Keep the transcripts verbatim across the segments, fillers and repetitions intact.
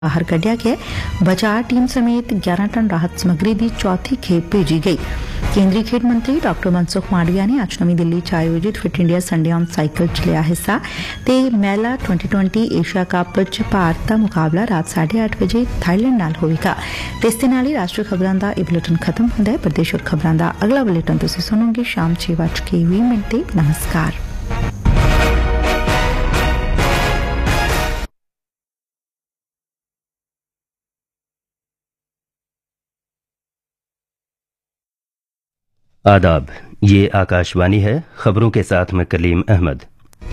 बाहर कढ़िया गया। बचाव टीम समेत ग्यारह टन राहत सामग्री की चौथी खेप भेजी गई। केंद्रीय खेड मंत्री डॉक्टर मनसुख मांडविया ने आज नवी दिल्ली च आयोजित fit India Sunday on cycle च लिया हिस्सा। ते महिला ट्वेंटी ट्वेंटी एशिया कप च भारत का मुकाबला रात साढ़े आठ बजे थाईलैंड नाल होवेगा। ते इस दे नाल ही राष्ट्रीय खबरां दा इह बुलेटिन खत्म हुंदा है। प्रदेशक खबरां दा अगला बुलेटिन तुसीं सुनोगे शाम छे बज के बीस मिनट ते। नमस्कार। आदाब, ये आकाशवाणी है। खबरों के साथ मैं कलीम अहमद।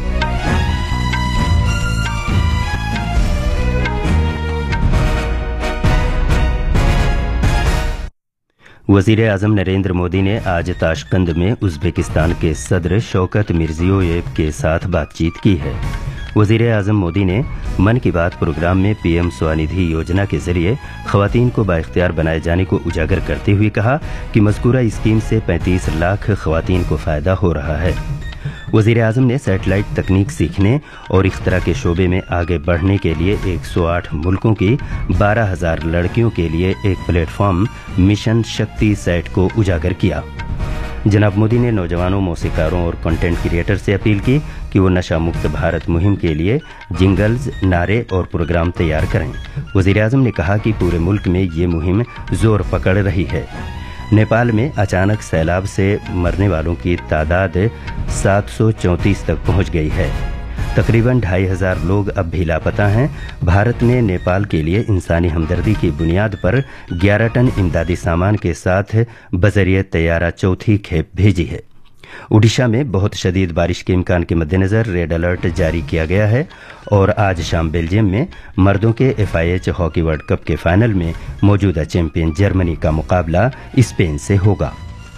वजीर आजम नरेंद्र मोदी ने आज ताशकंद में उज्बेकिस्तान के सदर शौकत मिर्जियोयेव के साथ बातचीत की है। वजीर आजम मोदी ने मन की बात प्रोग्राम में पीएम स्वनिधि योजना के जरिए खवातीन को बाइख्तियार बनाए जाने को उजागर करते हुए कहा कि मज़कूरा स्कीम से पैंतीस लाख खवातीन को फायदा हो रहा है। वजीर आजम ने सैटेलाइट तकनीक सीखने और इख्तरा के शोबे में आगे बढ़ने के लिए एक सौ आठ मुल्कों की बारह हजार लड़कियों के लिए एक प्लेटफॉर्म मिशन शक्ति सैट को उजागर किया। जनाब मोदी ने नौजवानों, मौसीकारों और कंटेंट क्रिएटर से अपील की कि वो नशा मुक्त भारत मुहिम के लिए जिंगल्स, नारे और प्रोग्राम तैयार करें। वजीर आजम ने कहा कि पूरे मुल्क में ये मुहिम जोर पकड़ रही है। नेपाल में अचानक सैलाब से मरने वालों की तादाद सात सौ चौंतीस तक पहुंच गई है। तकरीबन ढाई हजार लोग अब भी लापता हैं। भारत ने नेपाल के लिए इंसानी हमदर्दी की बुनियाद पर ग्यारह टन इमदादी सामान के साथ बजरिए तैयारा चौथी खेप भेजी है। ओडिशा में बहुत शदीद बारिश के इम्कान के मद्देनजर रेड अलर्ट जारी किया गया है और आज शाम बेल्जियम में मर्दों के एफआईएच हॉकी वर्ल्ड कप के फाइनल में मौजूदा चैंपियन जर्मनी का मुकाबला स्पेन से होगा।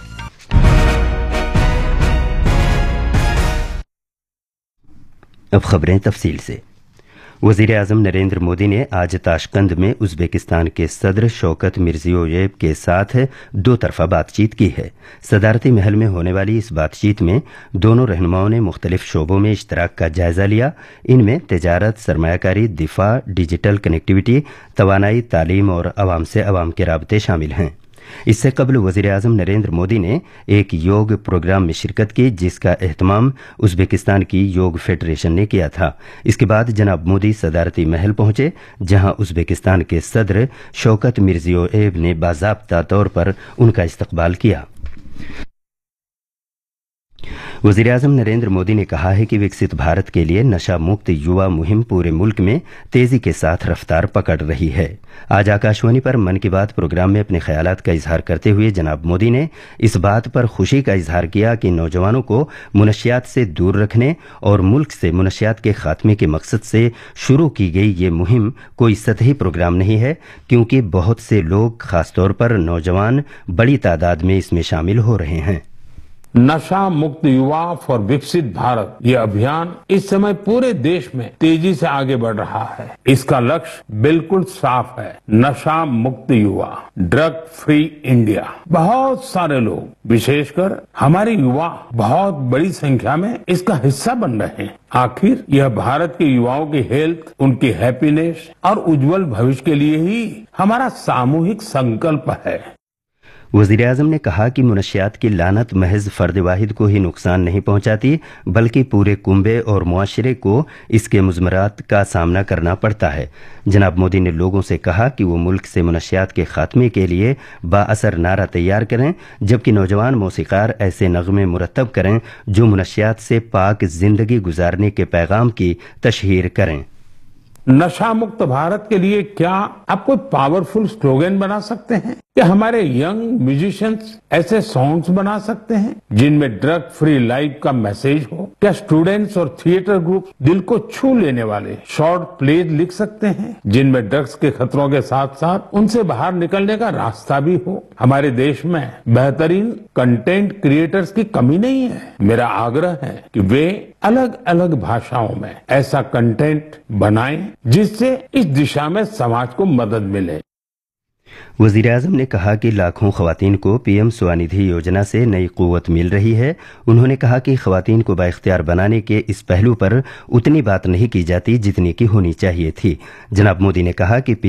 अब खबरें तफसील से। वजीर आजम नरेंद्र मोदी ने आज ताशकंद में उज्बेकिस्तान के सदर शौकत मिर्जियोयेव के साथ दो तरफा बातचीत की है। सदारती महल में होने वाली इस बातचीत में दोनों रहनुमाओं ने मुख्तलिफ शोबों में इश्तराक का जायजा लिया। इनमें तिजारत, सरमायाकारी, दिफा, डिजिटल कनेक्टिविटी, तवानाई, तालीम और अवाम से अवाम के राबते शामिल हैं। इससे कबल वजीर आजम नरेंद्र मोदी ने एक योग प्रोग्राम में शिरकत की जिसका एहतमाम उज्बेकिस्तान की योग फेडरेशन ने किया था। इसके बाद जनाब मोदी सदारती महल पहुंचे जहां उज्बेकिस्तान के सदर शौकत मिर्जियोयेव ने बाज़ाब्ता तौर पर उनका इस्तकबाल किया। वजीर आजम नरेंद्र मोदी ने कहा है कि विकसित भारत के लिए नशा मुक्त युवा मुहिम पूरे मुल्क में तेजी के साथ रफ्तार पकड़ रही है। आज आकाशवाणी पर मन की बात प्रोग्राम में अपने ख्यालात का इजहार करते हुए जनाब मोदी ने इस बात पर खुशी का इजहार किया कि नौजवानों को मुनशियात से दूर रखने और मुल्क से मुनशियात के खात्मे के मकसद से शुरू की गई ये मुहिम कोई सतही प्रोग्राम नहीं है, क्योंकि बहुत से लोग, खासतौर पर नौजवान, बड़ी तादाद में इसमें शामिल हो रहे हैं। नशा मुक्त युवा फॉर विकसित भारत ये अभियान इस समय पूरे देश में तेजी से आगे बढ़ रहा है। इसका लक्ष्य बिल्कुल साफ है, नशा मुक्त युवा, ड्रग फ्री इंडिया। बहुत सारे लोग, विशेषकर हमारे युवा, बहुत बड़ी संख्या में इसका हिस्सा बन रहे हैं। आखिर यह भारत के युवाओं की हेल्थ, उनकी हैप्पीनेस और उज्जवल भविष्य के लिए ही हमारा सामूहिक संकल्प है। वजीर आजम ने कहा कि मुनशियात की लानत महज फर्द वाहिद को ही नुकसान नहीं पहुंचाती, बल्कि पूरे कुंबे और मुआशरे को इसके मुज़मरात का सामना करना पड़ता है। जनाब मोदी ने लोगों से कहा कि वो मुल्क से मुनशियात के खात्मे के लिए बाअसर नारा तैयार करें, जबकि नौजवान मौसीकार ऐसे नगमे मुरतब करें जो मुनशियात से पाक जिंदगी गुजारने के पैगाम की तशहीर करें। नशा मुक्त भारत के लिए क्या आप कोई पावरफुल स्लोगन बना सकते हैं? क्या हमारे यंग म्यूजिशियंस ऐसे सॉन्ग्स बना सकते हैं जिनमें ड्रग फ्री लाइफ का मैसेज हो? क्या स्टूडेंट्स और थिएटर ग्रुप दिल को छू लेने वाले शॉर्ट प्लेज लिख सकते हैं जिनमें ड्रग्स के खतरों के साथ साथ उनसे बाहर निकलने का रास्ता भी हो? हमारे देश में बेहतरीन कंटेंट क्रिएटर्स की कमी नहीं है। मेरा आग्रह है कि वे अलग अलग भाषाओं में ऐसा कंटेंट बनाएं जिससे इस दिशा में समाज को मदद मिले। वजीर आजम ने कहा कि लाखों खवातीन को पीएम स्वनिधि योजना से नई कुव्वत मिल रही है। उन्होंने कहा कि खवातीन को बाइख्तियार बनाने के इस पहलू पर उतनी बात नहीं की जाती जितनी की होनी चाहिए थी। जनाब मोदी ने कहा कि